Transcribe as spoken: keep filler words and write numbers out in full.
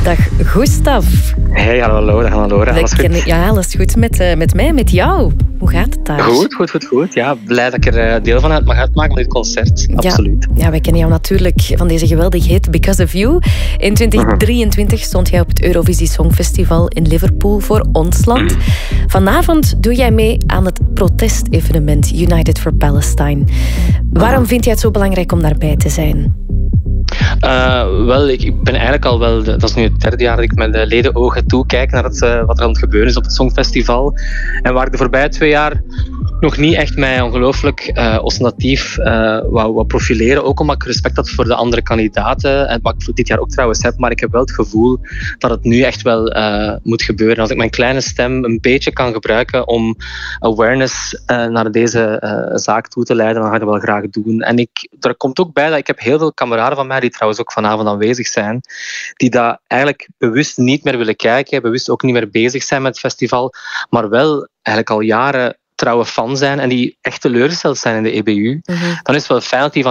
Dag Gustav. Hey, hallo, dag hallo. Alles goed? Ken, ja, alles goed met, uh, met mij, met jou. Hoe gaat het daar? Goed, goed, goed, goed. Ja, blij dat ik er uh, deel van uit mag uitmaken van dit concert. Ja, absoluut. Ja, wij kennen jou natuurlijk van deze geweldige hit Because of You. In twintig drieëntwintig stond jij op het Eurovisie Songfestival in Liverpool voor ons land. Mm. Vanavond doe jij mee aan het protestevenement United for Palestine. Waarom vind jij het zo belangrijk om daarbij te zijn? Uh, wel, ik, ik ben eigenlijk al wel, dat is nu het derde jaar dat ik met de ledenogen toekijk naar het, uh, wat er aan het gebeuren is op het Songfestival. En waar ik de voorbije twee jaar nog niet echt mij ongelooflijk uh, ostentatief uh, wou, wou profileren. Ook omdat ik respect had voor de andere kandidaten. En wat ik dit jaar ook trouwens heb. Maar ik heb wel het gevoel dat het nu echt wel uh, moet gebeuren. Als ik mijn kleine stem een beetje kan gebruiken om awareness uh, naar deze uh, zaak toe te leiden, dan ga ik dat wel graag doen. En ik, er komt ook bij dat ik heb heel veel kameraden van mij, die trouwens ook vanavond aanwezig zijn, die dat eigenlijk bewust niet meer willen kijken, bewust ook niet meer bezig zijn met het festival, maar wel eigenlijk al jaren trouwe fan zijn en die echt teleurgesteld zijn in de E B U. Mm-hmm. Dan is het wel fijn dat die van